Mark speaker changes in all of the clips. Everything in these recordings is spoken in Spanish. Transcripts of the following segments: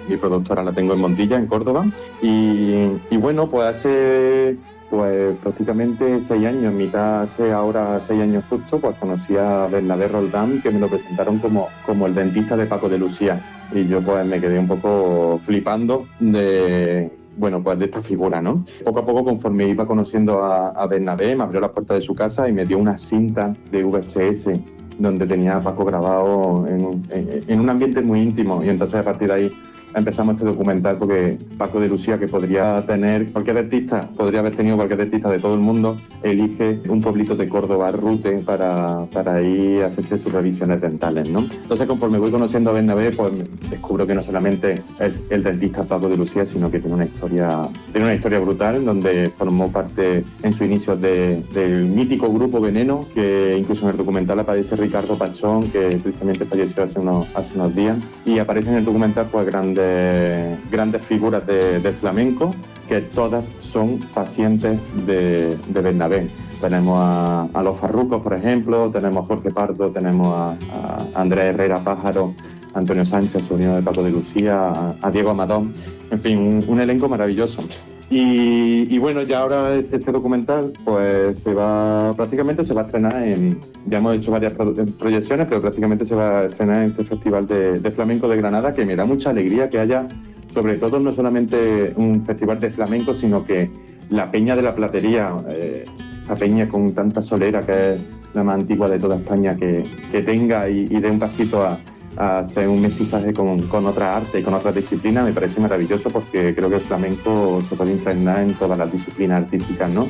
Speaker 1: mi productora la tengo en Montilla, en Córdoba. Y bueno, pues hace prácticamente 6 años, ahora 6 años justo, pues conocí a Bernabé Roldán, que me lo presentaron como el dentista de Paco de Lucía. Y yo pues me quedé un poco flipando de esta figura, ¿no? Poco a poco, conforme iba conociendo a Bernabé, me abrió las puertas de su casa y me dio una cinta de VHS donde tenía a Paco grabado en un ambiente muy íntimo, y entonces a partir de ahí empezamos este documental, porque Paco de Lucía, que podría haber tenido cualquier dentista de todo el mundo, elige un pueblito de Córdoba, Rute, para ir a hacerse sus revisiones dentales, ¿no? Entonces, conforme voy conociendo a Bernabé, pues descubro que no solamente es el dentista Paco de Lucía, sino que tiene una historia brutal, donde formó parte en su inicio del mítico grupo Veneno, que incluso en el documental aparece Ricardo Pachón, que tristemente falleció hace unos días, y aparece en el documental pues grandes figuras del flamenco, que todas son pacientes de Bernabé. Tenemos a los Farrucos, por ejemplo, tenemos a Jorge Pardo, tenemos a Andrés Herrera Pájaro, Antonio Sánchez, sobrino de Paco de Lucía, a Diego Amadón, en fin, un elenco maravilloso. Y bueno, ya ahora este documental pues prácticamente se va a estrenar ya hemos hecho varias proyecciones, pero prácticamente se va a estrenar en este Festival de Flamenco de Granada, que me da mucha alegría que haya, sobre todo, no solamente un festival de flamenco, sino que la Peña de la Platería, esta peña con tanta solera, que es la más antigua de toda España, que tenga y dé un pasito a hacer un mestizaje con otra arte y con otras disciplinas, me parece maravilloso, porque creo que el flamenco se puede impregnar en todas las disciplinas artísticas, ¿no?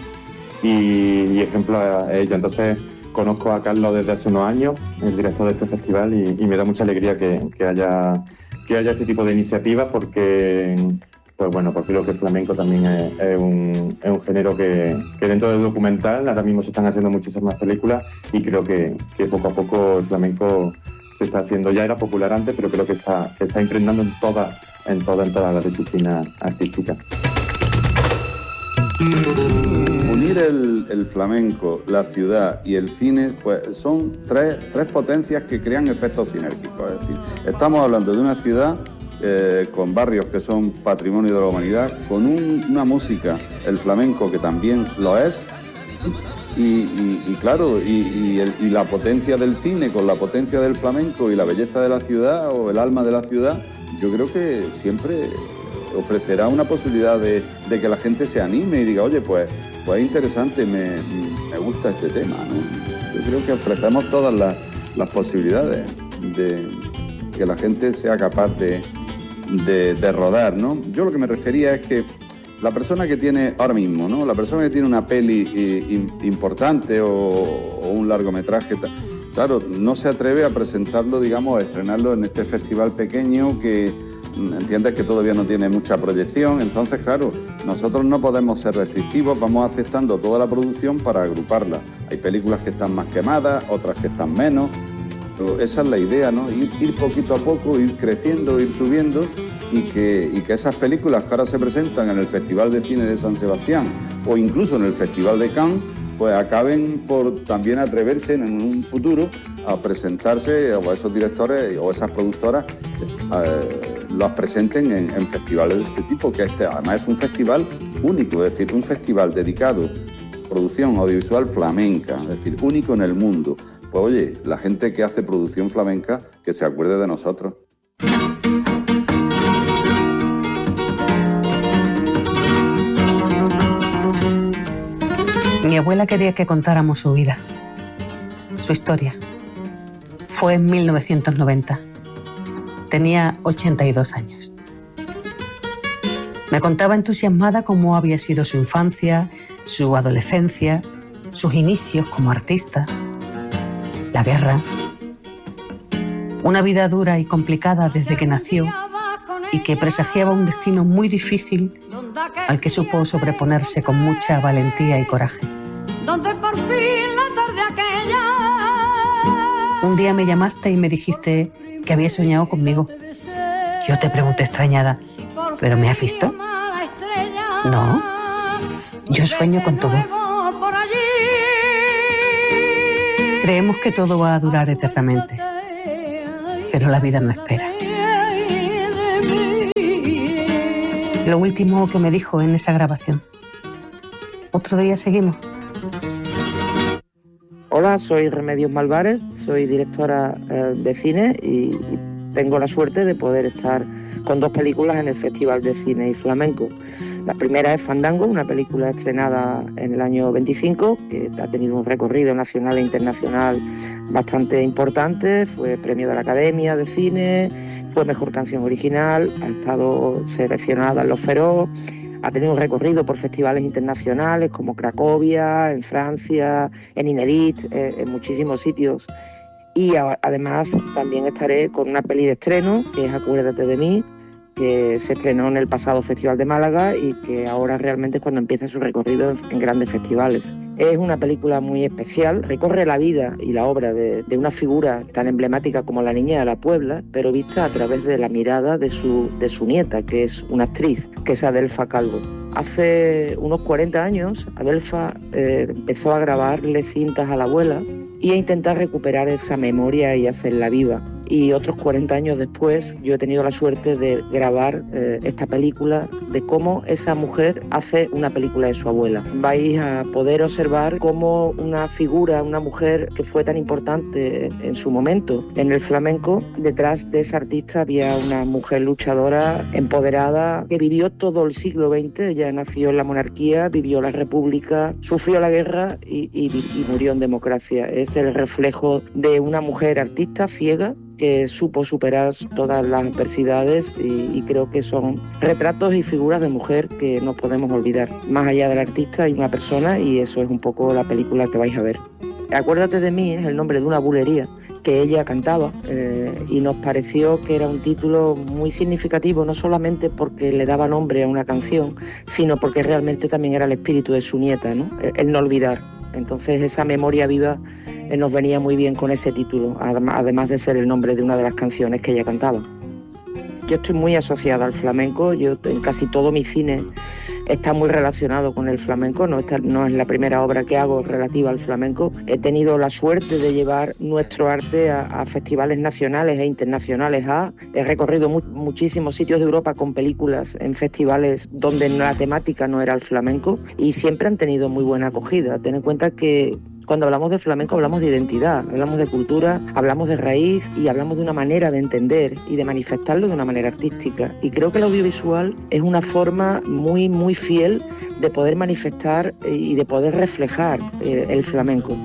Speaker 1: Y ejemplo a ello. Entonces, conozco a Carlos desde hace unos años, el director de este festival, y me da mucha alegría que haya este tipo de iniciativas, porque creo que el flamenco también es un género que dentro del documental ahora mismo se están haciendo muchísimas películas, y creo que poco a poco el flamenco se está haciendo. Ya era popular antes, pero creo que está impregnando en todas las disciplinas artísticas.
Speaker 2: Unir el flamenco, la ciudad y el cine, pues son tres potencias que crean efectos sinérgicos. Es decir, estamos hablando de una ciudad con barrios que son patrimonio de la humanidad, con una música, el flamenco, que también lo es, y claro, y la potencia del cine con la potencia del flamenco y la belleza de la ciudad, o el alma de la ciudad, yo creo que siempre ofrecerá una posibilidad de que la gente se anime y diga, oye, pues es interesante, me gusta este tema, ¿no? Yo creo que ofrecemos todas las posibilidades de que la gente sea capaz de rodar, ¿no? Yo lo que me refería es que la persona que tiene ahora mismo, ¿no? La persona que tiene una peli importante o un largometraje, claro, no se atreve a presentarlo, digamos, a estrenarlo en este festival pequeño que entiendes que todavía no tiene mucha proyección. Entonces, claro, nosotros no podemos ser restrictivos, vamos aceptando toda la producción para agruparla. Hay películas que están más quemadas, otras que están menos, pero esa es la idea, ¿no? Ir poquito a poco, ir creciendo, ir subiendo, y que esas películas que ahora se presentan en el Festival de Cine de San Sebastián o incluso en el Festival de Cannes, pues acaben por también atreverse en un futuro a presentarse, o a esos directores o esas productoras las presenten en festivales de este tipo, que además es un festival único, es decir, un festival dedicado a producción audiovisual flamenca, es decir, único en el mundo. Pues oye, la gente que hace producción flamenca, que se acuerde de nosotros.
Speaker 3: Mi abuela quería que contáramos su vida, su historia. Fue en 1990. Tenía 82 años. Me contaba entusiasmada cómo había sido su infancia, su adolescencia, sus inicios como artista, la guerra, una vida dura y complicada desde que nació, y que presagiaba un destino muy difícil al que supo sobreponerse con mucha valentía y coraje.
Speaker 4: Donde por fin la tarde aquella.
Speaker 3: Un día me llamaste y me dijiste que habías soñado conmigo. Yo te pregunté extrañada, ¿pero me has visto? No, yo sueño con tu voz. Creemos que todo va a durar eternamente, pero la vida no espera. lo último que me dijo en esa grabación. Otro día seguimos.
Speaker 5: Hola, soy Remedios Malvares, soy directora de cine y tengo la suerte de poder estar con 2 películas en el Festival de Cine y Flamenco. La primera es Fandango, una película estrenada en el año 25, que ha tenido un recorrido nacional e internacional bastante importante, fue premio de la Academia de Cine, fue mejor canción original, ha estado seleccionada en Los Feroz, ha tenido un recorrido por festivales internacionales como Cracovia, en Francia, en Inédit, en muchísimos sitios. Y además también estaré con una peli de estreno, que es Acuérdate de mí, que se estrenó en el pasado Festival de Málaga y que ahora realmente es cuando empieza su recorrido en grandes festivales. Es una película muy especial, recorre la vida y la obra de una figura tan emblemática como la Niña de la Puebla, pero vista a través de la mirada de su nieta, que es una actriz, que es Adelfa Calvo. Hace unos 40 años, Adelfa empezó a grabarle cintas a la abuela y a intentar recuperar esa memoria y hacerla viva. Y otros 40 años después yo he tenido la suerte de grabar esta película, de cómo esa mujer hace una película de su abuela. Vais a poder observar cómo una figura, una mujer que fue tan importante en su momento en el flamenco, detrás de esa artista había una mujer luchadora, empoderada, que vivió todo el siglo XX. Ella nació en la monarquía, vivió la república, sufrió la guerra y murió en democracia. Es el reflejo de una mujer artista ciega que supo superar todas las adversidades y creo que son retratos y figuras de mujer que no podemos olvidar. Más allá del artista hay una persona y eso es un poco la película que vais a ver. Acuérdate de mí es el nombre de una bulería que ella cantaba y nos pareció que era un título muy significativo, no solamente porque le daba nombre a una canción, sino porque realmente también era el espíritu de su nieta, ¿no? El no olvidar. Entonces esa memoria viva nos venía muy bien con ese título, además de ser el nombre de una de las canciones que ella cantaba. Yo estoy muy asociada al flamenco, yo en casi todo mi cine está muy relacionado con el flamenco, no es la primera obra que hago relativa al flamenco. He tenido la suerte de llevar nuestro arte a festivales nacionales e internacionales. He recorrido muchísimos sitios de Europa con películas en festivales donde la temática no era el flamenco y siempre han tenido muy buena acogida. Ten en cuenta que cuando hablamos de flamenco hablamos de identidad, hablamos de cultura, hablamos de raíz y hablamos de una manera de entender y de manifestarlo de una manera artística. Y creo que el audiovisual es una forma muy, muy fiel de poder manifestar y de poder reflejar el flamenco.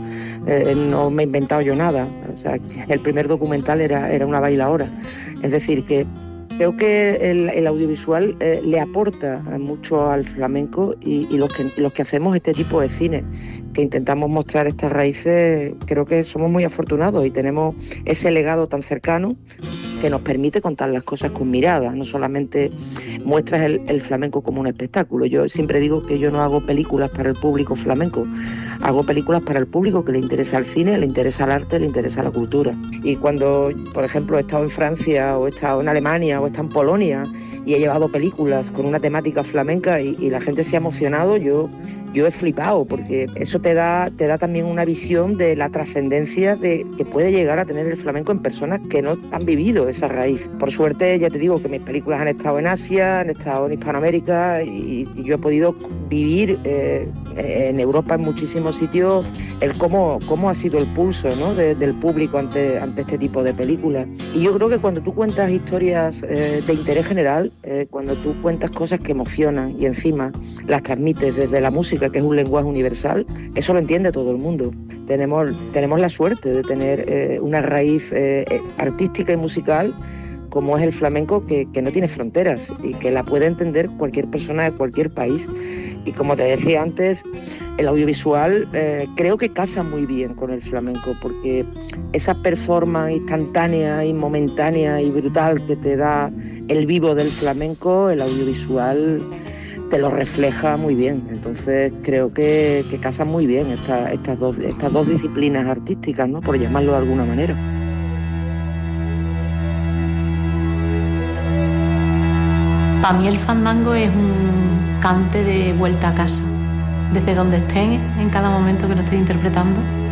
Speaker 5: No me he inventado yo nada, o sea, el primer documental era una bailaora. Es decir, que creo que el audiovisual le aporta mucho al flamenco y los que hacemos este tipo de cine, que intentamos mostrar estas raíces, creo que somos muy afortunados y tenemos ese legado tan cercano que nos permite contar las cosas con mirada, no solamente muestras el flamenco como un espectáculo. Yo siempre digo que yo no hago películas para el público flamenco, hago películas para el público que le interesa el cine, le interesa el arte, le interesa la cultura. Y cuando, por ejemplo, he estado en Francia o he estado en Alemania o he estado en Polonia y he llevado películas con una temática flamenca y la gente se ha emocionado, yo he flipado, porque eso te da también una visión de la trascendencia que puede llegar a tener el flamenco en personas que no han vivido esa raíz. Por suerte, ya te digo que mis películas han estado en Asia, han estado en Hispanoamérica y yo he podido vivir en Europa, en muchísimos sitios, el cómo ha sido el pulso, ¿no?, del público ante este tipo de películas. Y yo creo que cuando tú cuentas historias de interés general, cuando tú cuentas cosas que emocionan y encima las transmites desde la música, que es un lenguaje universal, eso lo entiende todo el mundo. Tenemos la suerte de tener una raíz artística y musical como es el flamenco, que no tiene fronteras y que la puede entender cualquier persona de cualquier país. Y como te decía antes, el audiovisual creo que casa muy bien con el flamenco, porque esa performance instantánea y momentánea y brutal que te da el vivo del flamenco, el audiovisual te lo refleja muy bien. Entonces creo que casan muy bien estas dos disciplinas artísticas, ¿no?, por llamarlo de alguna manera.
Speaker 6: Para mí el fandango es un cante de vuelta a casa, desde donde estén en cada momento que lo estoy interpretando.